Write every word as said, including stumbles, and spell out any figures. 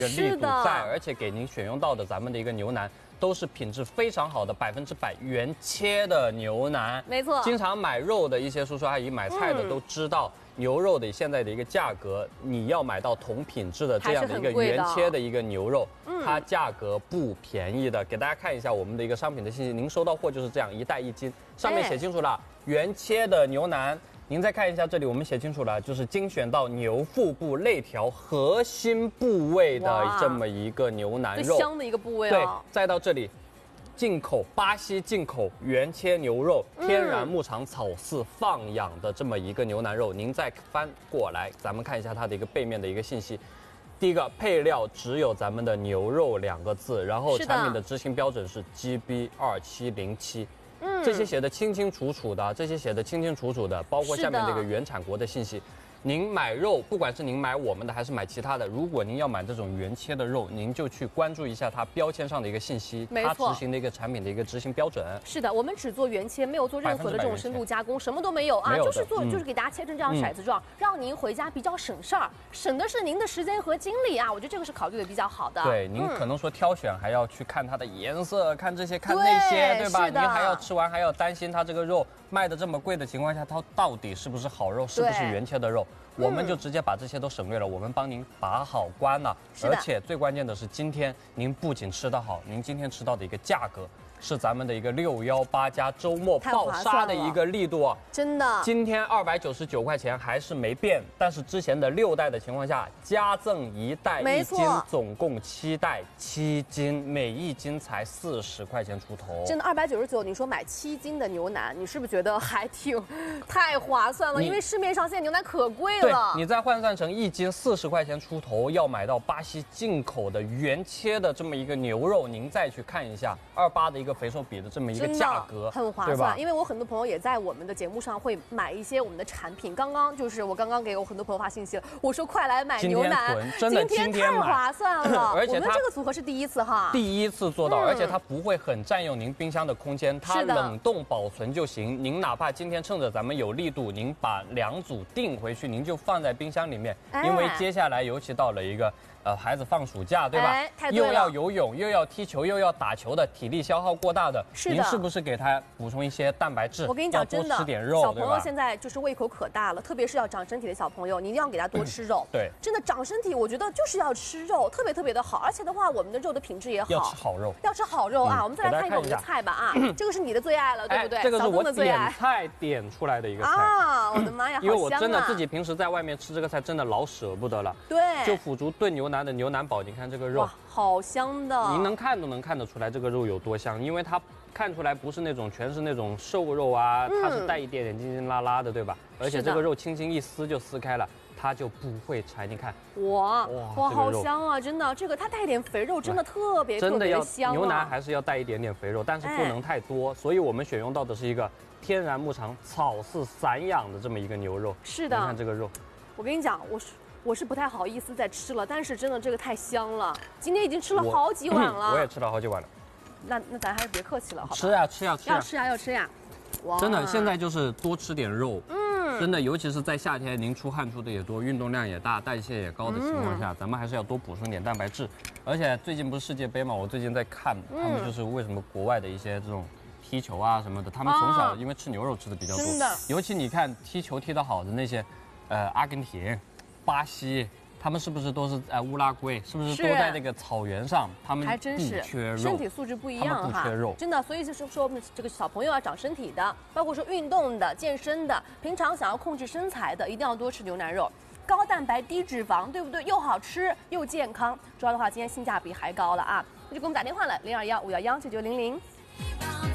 力度在，而且给您选用到的咱们的一个牛腩都是品质非常好的百分之百原切的牛腩。 没错， 经常买肉的一些叔叔阿姨、买菜的都知道。嗯 牛肉的现在的一个价格，你要买到同品质的这样的一个原切的一个牛肉，它价格不便宜的。给大家看一下我们的一个商品的信息，您收到货就是这样一袋一斤，上面写清楚了原切的牛腩。您再看一下这里，我们写清楚了，就是精选到牛腹部肋条核心部位的这么一个牛腩肉， 最香的一个部位哦。 对，再到这里。 进口巴西进口原切牛肉，天然牧场草饲放养的这么一个牛腩肉，您再翻过来，咱们看一下它的一个背面的一个信息。第一个配料只有咱们的牛肉两个字，然后产品的执行标准是 G B 二七零七，嗯，这些写的清清楚楚的，这些写的清清楚楚的，包括下面这个原产国的信息。 您买肉，不管是您买我们的还是买其他的，如果您要买这种原切的肉，您就去关注一下它标签上的一个信息，它执行的一个产品的一个执行标准。是的，我们只做原切，没有做任何的这种深度加工，什么都没有啊，就是做、嗯、就是给大家切成这样骰子状，嗯、让您回家比较省事儿，省的是您的时间和精力啊。我觉得这个是考虑的比较好的。 对，您可能说挑选还要去看它的颜色，看这些看那些，对吧？您还要吃完还要担心它这个肉卖的这么贵的情况下，它到底是不是好肉，是不是原切的肉？ 我们就直接把这些都省略了，我们帮您把好关了。而且最关键的是，今天您不仅吃得好，您今天吃到的一个价格是咱们的一个六幺八加周末爆杀的一个力度啊！ 真的， 今天二百九十九块钱还是没变，但是之前的六袋的情况下，加赠一袋一斤，总共七袋七斤，每一斤才四十块钱出头。 真的，二百九十九，你说买七斤的牛腩，你是不是觉得还挺太划算了？因为市面上现在牛腩可贵了。 对，你再换算成一斤四十块钱出头，要买到巴西进口的原切的这么一个牛肉，您再去看一下二八的一个肥瘦比的这么一个价格， 很划算。因为我很多朋友也在我们的节目上会买一些我们的产品。刚刚就是我刚刚给我很多朋友发信息了，我说快来买牛腩， 真的今天太划算了。 而且我们这个组合是第一次哈， 第一次做到，而且它不会很占用您冰箱的空间，它冷冻保存就行。您哪怕今天趁着咱们有力度，您把两组订回去，您就放在冰箱里面，因为接下来尤其到了一个呃孩子放暑假，对吧？ 哎、对又要游泳，又要踢球，又要打球的，体力消耗过大的， 是的您是不是给他补充一些蛋白质？ 我跟你讲，真的， 吃点肉， 小朋友现在就是胃口可大了，特别是要长身体的小朋友，你一定要给他多吃肉。 嗯、对， 真的长身体，我觉得就是要吃肉，特别特别的好。而且的话，我们的肉的品质也好， 要吃好肉， 要吃好肉啊！嗯、我们再来看一下我们的菜吧啊，这个是你的最爱了，对不对？ 哎、这个是我点菜点出来的一个菜啊！我的妈呀， 因为我真的自己平时在外面吃这个菜，真的老舍不得了。 对， 就腐竹炖牛腩的牛腩煲，你看这个肉， 哇，好香的！ 您能看都能看得出来这个肉有多香，因为它看出来不是那种全是那种瘦肉啊，它是带一点点筋筋拉拉的，对吧？而且这个肉轻轻一撕就撕开了。它就不会柴，你看， 哇哇，好香啊！真的，这个它带一点肥肉，真的特别特别的香。 牛腩还是要带一点点肥肉，但是不能太多，所以我们选用到的是一个天然牧场草饲散养的这么一个牛肉。 是的， 你看这个肉， 我跟你讲，我是。我是不太好意思再吃了，但是真的这个太香了，今天已经吃了好几碗了。 我, 我也吃了好几碗了。 那那咱还是别客气了，好吧？ 吃呀吃呀吃呀！ 要吃呀要吃呀！ 哇，真的现在就是多吃点肉，嗯，真的尤其是在夏天，您出汗出的也多，运动量也大，代谢也高的情况下，嗯、咱们还是要多补充点蛋白质。而且最近不是世界杯嘛，我最近在看，嗯、他们就是为什么国外的一些这种踢球啊什么的，他们从小因为吃牛肉吃的比较多， 真的， 尤其你看踢球踢得好的那些，呃，阿根廷。巴西，他们是不是都是在乌拉圭？是不是都在那个草原上？他们还真是缺肉， 身体素质不一样哈，不缺肉， 真的。所以就是说，我们这个小朋友要长身体的，包括说运动的、健身的，平常想要控制身材的，一定要多吃牛腩肉，高蛋白低脂肪，对不对？又好吃又健康，主要的话今天性价比还高了啊！那就给我们打电话了，零二幺五幺幺九九零零。